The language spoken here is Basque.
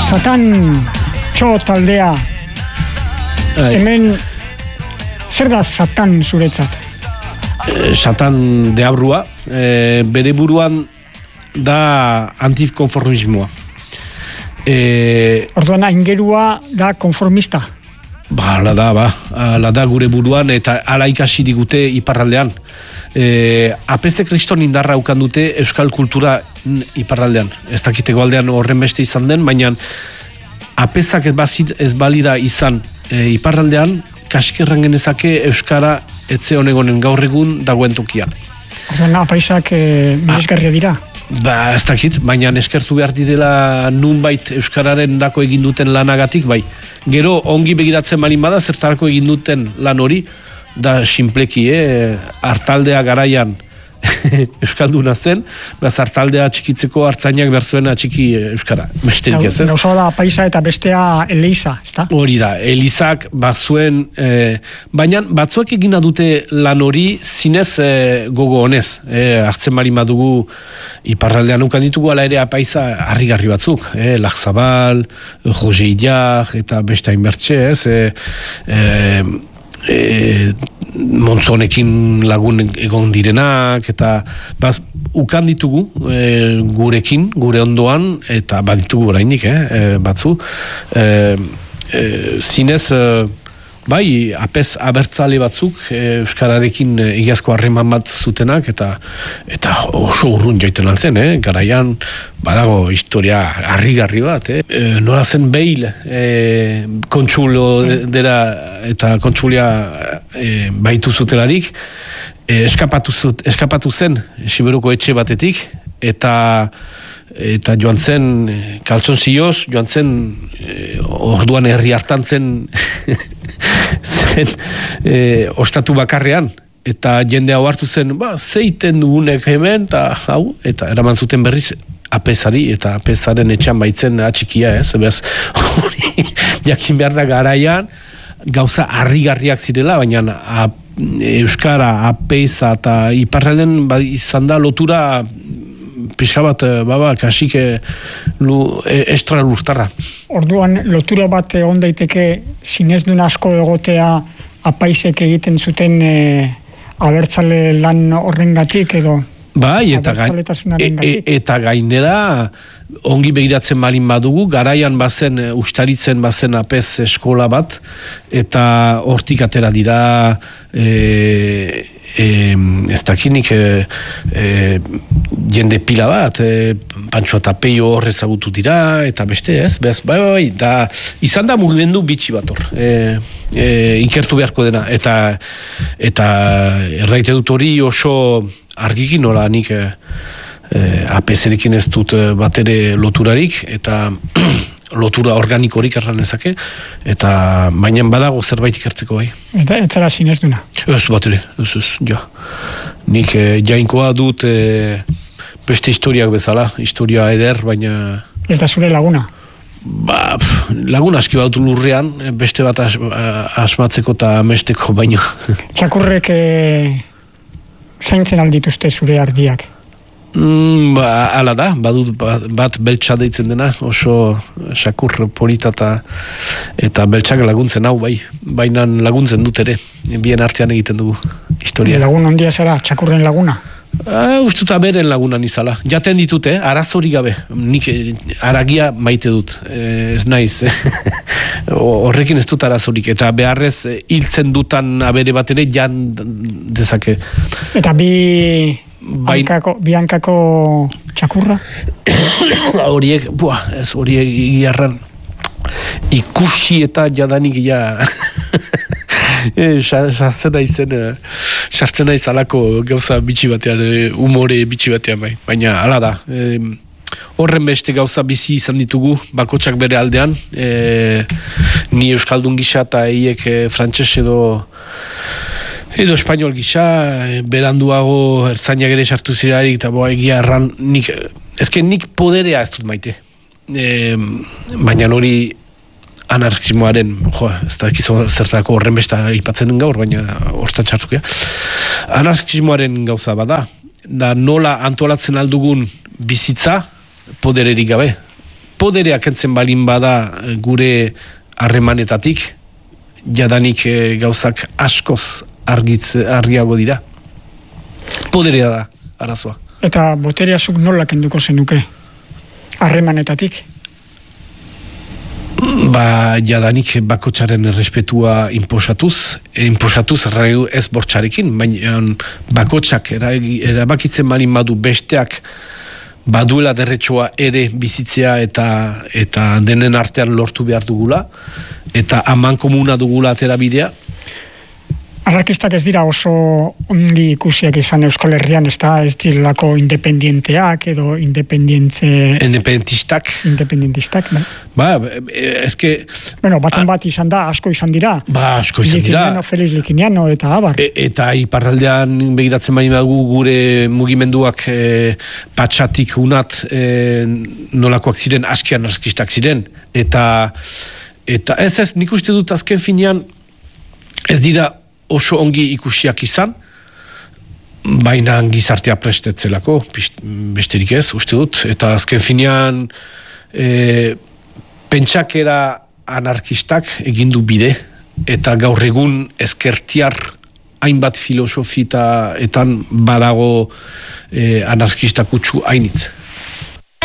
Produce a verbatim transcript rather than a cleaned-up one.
Satan txo taldea. Ai. Hemen, zer da Satan zuretzat? E, Satan deabrua, e, bere buruan da antikonformismoa. E, Orduan, aingerua da konformista? Ba, ala da, ba. Ala da gure buruan eta ala ikasi digute iparraldean. E, apese kriston indarra ukan dute euskal kultura iparraldean. Ez dakiteko aldean horren beste izan den, baina apesak ez, bazit, ez balira izan e, iparraldean, kaskerran genezake euskara etze honegonen gaur egun dagoen tokia. Orduan, apaisak e, miresgarria dira? Ba, ez dakit, baina eskertu behar direla nunbait euskararen dako egin duten lanagatik, bai. Gero, ongi begiratzen balin bada, zertarako egin duten lan hori, da sinpleki, eh? Artaldea garaian euskalduna zen, behaz artaldea txikitzeko hartzainak berzuena txiki euskara. Besterik ez ez? Gauza da paisa eta bestea Eliza, ez da? Hori da, Elizak bazuen, eh, baina batzuek egina dute lan hori zinez eh, gogo honez. Eh, hartzen bari madugu iparraldean ukan ditugu, ala ere apaisa harrigarri batzuk. Eh, Lachzabal, Roger Idiar, eta beste hainbertxe, ez? Eh, eh, E, Montzonekin lagun egon direnak eta baz, ukan ditugu e, gurekin, gure ondoan eta baditugu oraindik eh, e, batzu e, e, zinez e, bai, apez abertzale batzuk e, euskararekin egiazko harreman bat zutenak eta eta oso urrun joiten altzen, eh? Garaian badago historia harrigarri bat, eh? E, nora zen Beil e, kontsulo dera eta kontsulia e, baitu zutelarik e, eskapatu, zut, eskapatu zen Siberuko etxe batetik eta eta joan zen kaltzonzioz, joan zen e, orduan herri hartan zen zen e, ostatu bakarrean eta jende hau hartu zen, ba, zeiten dugunek hemen eta hau, eta eraman zuten berriz apesari eta apesaren etxan baitzen atxikia, ez, bez hori jakin behar da garaian gauza harrigarriak zirela, baina a, euskara, apesa eta iparralden ba, izan da lotura pixka bat, baba, kasik lu, estra lurtarra. Orduan, lotura bat egon daiteke sinezdun asko egotea apaisek egiten zuten e, abertzale lan horrengatik edo bai, eta, gain, e, e, eta gainera ongi begiratzen balin badugu, garaian bazen, ustaritzen bazen apez eskola bat, eta hortik atera dira e, e, ez dakinik e, e, jende pila bat, e, Pantxo eta Peio hor ezagutu dira, eta beste ez, bez, bai, bai, da, izan da mugimendu bitxi bat hor, e, e, ikertu beharko dena, eta eta erraite dut hori oso argiki nola nik e, e, apezerekin ez dut bat ere loturarik, eta lotura organikorik erran ezake, eta baina badago zerbait ikertzeko bai. Ez da, ez zara sinezduna? Ez bat ere, ez ez, ja. Nik e, jainkoa dut e, beste historiak bezala, historia eder, baina... Ez da zure laguna? Ba, pff, lagun aski bat lurrean, beste bat as, asmatzeko eta amesteko baino. Txakurrek e, zaintzen aldituzte zure ardiak? Mm, ba, ala da, badut bat, bat beltsa deitzen dena, oso sakur polita eta, eta beltsak laguntzen hau, bai, baina laguntzen dut ere, bien artean egiten dugu historia. Lagun ondia zara, txakurren laguna? Uh, ustuta beren lagunan izala. Jaten ditut, eh? Arazori gabe. Nik eh, aragia maite dut. Eh, ez naiz. Eh? Horrekin ez dut arazorik. Eta beharrez eh, hiltzen dutan abere bat ere jan dezake. Eta bi... Hankako, bi hankako txakurra? Horiek, buah, ez horiek giarran ikusi eta jadanik ja... sartzen naizen sartzen naiz alako gauza bitxi batean, umore bitxi batean bai. Baina hala da, e, horren beste gauza bizi izan ditugu bakotsak bere aldean, e, ni euskaldun gisa eta eiek e, frantses edo edo espainol gisa, e, beranduago ertzainak ere sartu zirarik eta boa egia erran nik, ezke nik poderea ez dut maite, e, baina hori anarkismoaren, jo, ez da ekizo zertako horren besta ipatzen den gaur, baina hortzat txartukia. Anarkismoaren gauza bada, da nola antolatzen aldugun bizitza podererik gabe. poderea kentzen balin bada gure harremanetatik, jadanik e, gauzak askoz argitz, argiago dira. Poderea da, arazoa. Eta boterea zuk nola kenduko zenuke? Harremanetatik? Ba, jadanik bakotxaren errespetua inposatuz, e, inposatuz erraiu ez bortxarekin, baina bakotxak erabakitzen balin badu besteak baduela derretxoa ere bizitzea eta eta denen artean lortu behar dugula, eta aman komuna dugula atera bidea. Arrakistak ez dira oso ongi ikusiak izan Euskal Herrian, ez da, ez direlako independienteak edo independientze... Independentistak. Independentistak, bai. Ba, ezke... Bueno, baten bat izan da, asko izan dira. Ba, asko izan dira. Likiniano, Felix Likiniano eta abar. E, eta iparraldean begiratzen baina dugu gure mugimenduak e, patxatik unat e, nolakoak ziren, aski anarkistak ziren. Eta, eta ez ez, nik uste dut azken finean ez dira oso ongi ikusiak izan, baina gizartea prestetzelako, besterik ez, uste dut, eta azken finean e, pentsakera anarkistak egindu bide, eta gaur egun ezkertiar hainbat filosofitaetan badago e, anarkistak utxu hainitz.